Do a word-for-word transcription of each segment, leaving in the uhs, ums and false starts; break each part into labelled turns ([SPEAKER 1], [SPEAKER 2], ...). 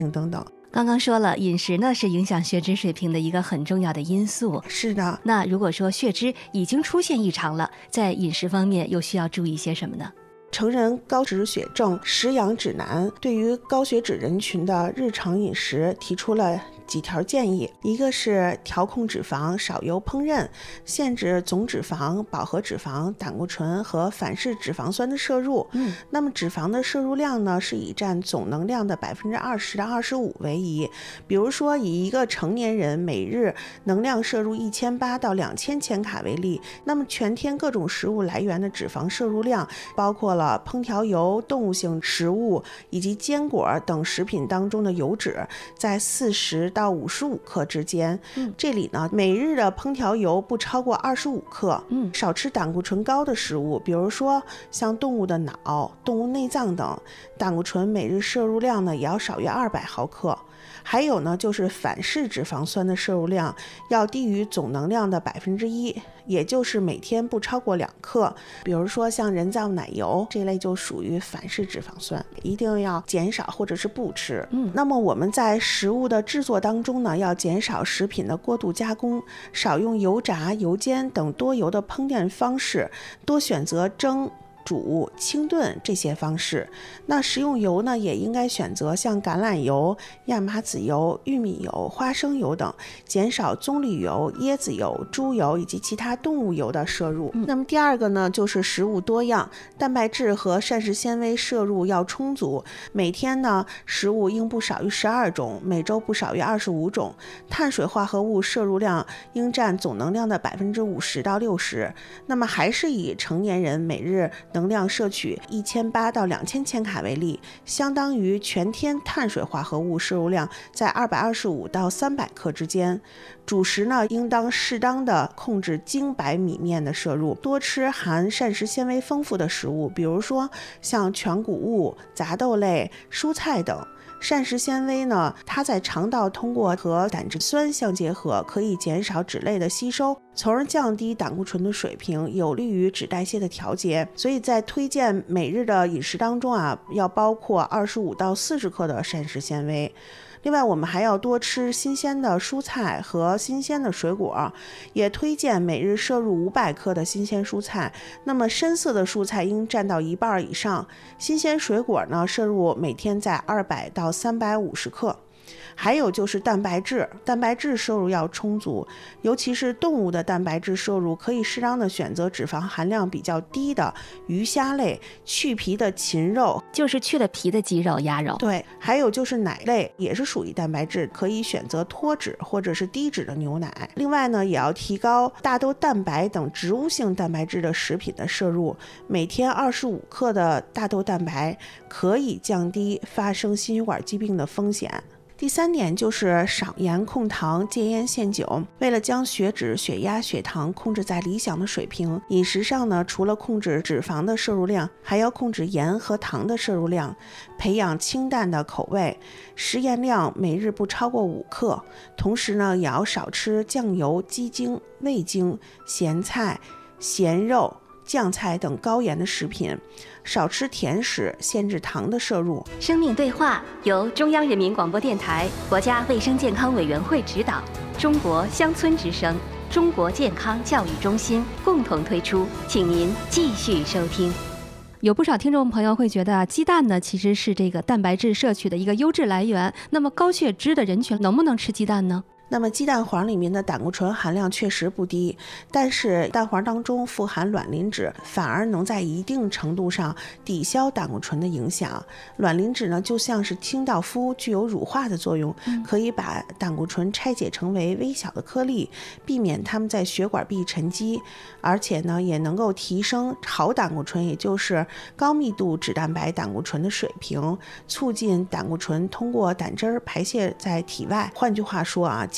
[SPEAKER 1] 等等。
[SPEAKER 2] 刚刚说了，饮食呢是影响血脂水平的一个很重要的因素。
[SPEAKER 1] 是的。
[SPEAKER 2] 那如果说血脂已经出现异常了，在饮食方面又需要注意些什么呢？
[SPEAKER 1] 成人高脂血症食养指南对于高血脂人群的日常饮食提出了几条建议，一个是调控脂肪，少油烹饪，限制总脂肪、饱和脂肪、胆固醇和反式脂肪酸的摄入。
[SPEAKER 2] 嗯，
[SPEAKER 1] 那么脂肪的摄入量呢，是以占总能量的百分之二十到二十五为宜。比如说，以一个成年人每日能量摄入一千八到两千千卡为例，那么全天各种食物来源的脂肪摄入量，包括了烹调油、动物性食物以及坚果等食品当中的油脂，在四十到五十五克之间。
[SPEAKER 2] 嗯，
[SPEAKER 1] 这里呢，每日的烹调油不超过二十五克。
[SPEAKER 2] 嗯，
[SPEAKER 1] 少吃胆固醇高的食物，比如说像动物的脑、动物内脏等，胆固醇每日摄入量呢也要少于二百毫克。还有呢，就是反式脂肪酸的摄入量要低于总能量的百分之一，也就是每天不超过两克。比如说像人造奶油这类就属于反式脂肪酸，一定要减少或者是不吃。
[SPEAKER 2] 嗯，
[SPEAKER 1] 那么我们在食物的制作当中呢，要减少食品的过度加工，少用油炸、油煎等多油的烹饪方式，多选择蒸、煮、清炖这些方式。那食用油呢，也应该选择像橄榄油、亚麻籽油、玉米油、花生油等，减少棕榈油、椰子油、猪油以及其他动物油的摄入。
[SPEAKER 2] 嗯、
[SPEAKER 1] 那么第二个呢，就是食物多样，蛋白质和膳食纤维摄入要充足。每天呢，食物应不少于十二种，每周不少于二十五种。碳水化合物摄入量应占总能量的百分之五十到六十。那么还是以成年人每日能量摄取一千八到两千千卡为例，相当于全天碳水化合物摄入量在二百二十五到三百克之间。主食呢，应当适当的控制精白米面的摄入，多吃含膳食纤维丰富的食物，比如说像全谷物、杂豆类、蔬菜等。膳食纤维呢，它在肠道通过和胆汁酸相结合，可以减少脂类的吸收，从而降低胆固醇的水平，有利于脂代谢的调节。所以在推荐每日的饮食当中啊，要包括二十五到四十克的膳食纤维。另外，我们还要多吃新鲜的蔬菜和新鲜的水果，也推荐每日摄入五百克的新鲜蔬菜。那么深色的蔬菜应占到一半以上，新鲜水果呢，摄入每天在二百到三百五十克。还有就是蛋白质，蛋白质摄入要充足，尤其是动物的蛋白质摄入，可以适当的选择脂肪含量比较低的鱼虾类，去皮的禽肉，
[SPEAKER 2] 就是去了皮的鸡肉、鸭肉。
[SPEAKER 1] 对，还有就是奶类也是属于蛋白质，可以选择脱脂或者是低脂的牛奶。另外呢，也要提高大豆蛋白等植物性蛋白质的食品的摄入，每天二十五克的大豆蛋白可以降低发生心血管疾病的风险。第三点就是少盐控糖，戒烟限酒。为了将血脂、血压、血糖控制在理想的水平，饮食上呢，除了控制脂肪的摄入量，还要控制盐和糖的摄入量，培养清淡的口味，食盐量每日不超过五克。同时呢，也要少吃酱油、鸡精、味精、咸菜、咸肉、酱菜等高盐的食品，少吃甜食，限制糖的摄入。
[SPEAKER 2] 生命对话由中央人民广播电台、国家卫生健康委员会指导，中国乡村之声、中国健康教育中心共同推出，请您继续收听。有不少听众朋友会觉得鸡蛋呢其实是这个蛋白质摄取的一个优质来源，那么高血脂的人群能不能吃鸡蛋呢？
[SPEAKER 1] 那么鸡蛋黄里面的胆固醇含量确实不低，但是蛋黄当中富含卵磷脂，反而能在一定程度上抵消胆固醇的影响。卵磷脂呢，就像是清道夫，具有乳化的作用，可以把胆固醇拆解成为微小的颗粒，避免它们在血管壁沉积，而且呢，也能够提升好胆固醇，也就是高密度脂蛋白胆固醇的水平，促进胆固醇通过胆汁儿排泄在体外。换句话说啊，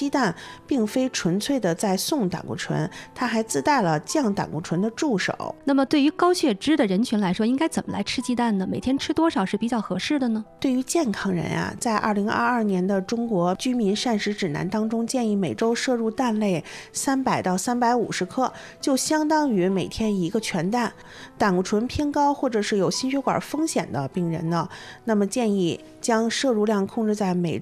[SPEAKER 1] 鸡蛋并非纯粹的在送胆固醇，它还自带了降胆固醇的助手。
[SPEAKER 3] 那么对于高血脂的人群来说，应该怎么来吃鸡蛋呢？每天吃多少是比较合适的呢？
[SPEAKER 1] 对于健康人啊，在二零二二年的中国居民膳食指南当中，建议每周摄入蛋类三百到三百五十克，就相当于每天一个全蛋。胆固醇偏高或者是有心血管风险的病人呢，那么建议将摄入量控制在每